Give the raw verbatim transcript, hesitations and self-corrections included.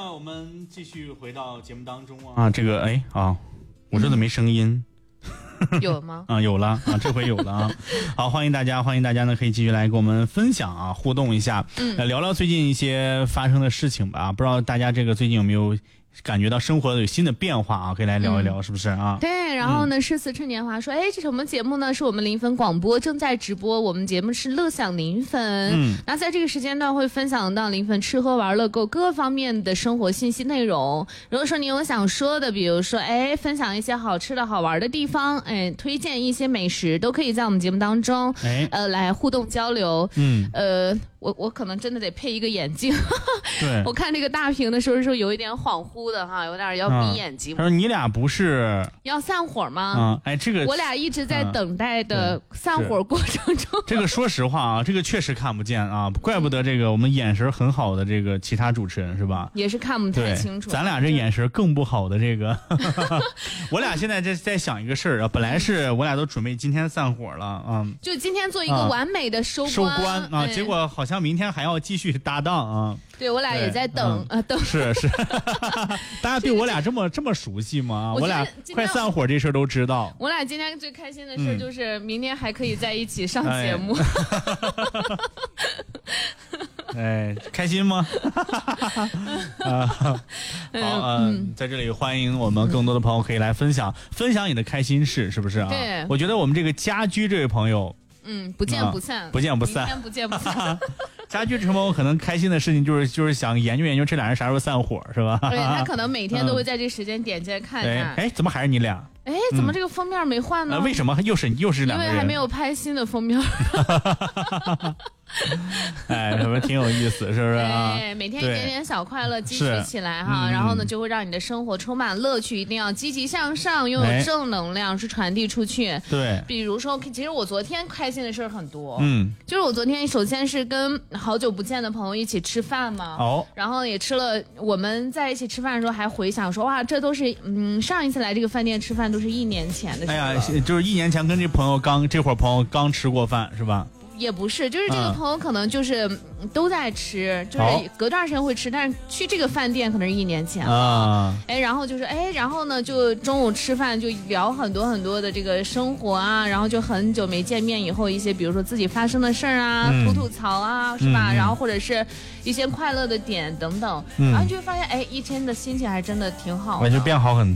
呢，我们继续回到节目当中啊。啊，这个哎啊，我这怎么没声音？ 有吗？ 啊，有了啊，这回有了啊。好，欢迎大家，欢迎大家呢，可以继续来跟我们分享啊，互动一下，嗯，聊聊最近一些发生的事情吧。不知道大家这个最近有没有感觉到生活有新的变化啊？可以来聊一聊，嗯、是不是啊？ 对，然后呢，诗词趁年华说，哎、嗯，这什么节目呢？是我们临汾广播正在直播，我们节目是乐享临汾。嗯，那在这个时间段会分享到临汾吃喝玩乐购各方面的生活信息内容。如果说你有想说的，比如说，哎，分享一些好吃的好玩的地方，哎，推荐一些美食，都可以在我们节目当中，哎，呃，来互动交流。嗯，呃。我我可能真的得配一个眼镜， 对， 我看这个大屏的时候是有一点恍惚的哈，有点要闭眼睛。 啊、他说你俩不是要散伙吗？ 啊，哎，这个我俩一直在等待的散伙过程中。 这个说实话啊，这个确实看不见啊，怪不得这个我们眼神很好的这个其他主持人是吧？ 也是看不太清楚。 咱俩这眼神更不好的这个，我俩现在在在想一个事儿啊，本来是我俩都准备今天散伙了啊， 就今天做一个完美的收官、 啊、收官啊，哎、结果好像。像明天还要继续搭档啊！ 对我俩也在等，呃、嗯，等是是，大家对我俩这么这么熟悉吗？我俩快散伙这事儿都知道。 我俩今天最开心的事就是明天还可以在一起上节目。 哎，开心吗？啊，好，嗯，在这里欢迎我们更多的朋友可以来分享分享你的开心事，是不是啊？ 对， 我觉得我们这个家居这位朋友。 嗯，不见不散， 啊、不见不散， 明天不见不散。 家居这朋友可能开心的事情就是就是想研究研究这俩人啥时候散伙，是吧？ 对，他可能每天都会在这时间点进来看看。 哎、嗯，怎么还是你俩？ 哎，怎么这个封面没换呢？ 嗯呃、为什么又是又是两个人？ 因为还没有拍新的封面。 哎，什么挺有意思，是不是啊？ 哎，每天一点点小快乐积蓄起来哈，然后呢，就会让你的生活充满乐趣。一定要积极向上，拥有正能量，是传递出去。 对， 比如说，其实我昨天开心的事儿很多。 嗯， 就是我昨天首先是跟好久不见的朋友一起吃饭嘛。 哦。 然后也吃了，我们在一起吃饭的时候还回想说，哇，这都是嗯上一次来这个饭店吃饭都是一年前的事。 哎呀，就是一年前跟这朋友刚这会儿朋友刚吃过饭是吧？ 也不是，就是这个朋友可能就是都在吃，嗯、就是隔段时间会吃，但是去这个饭店可能是一年前了。啊、哎，然后就是哎，然后呢，就中午吃饭就聊很多很多的这个生活啊，然后就很久没见面以后一些，比如说自己发生的事儿啊，嗯、吐吐槽啊，是吧？嗯、然后或者是一些快乐的点等等，嗯、然后就会发现哎，一天的心情还真的挺好的， 就变好很多。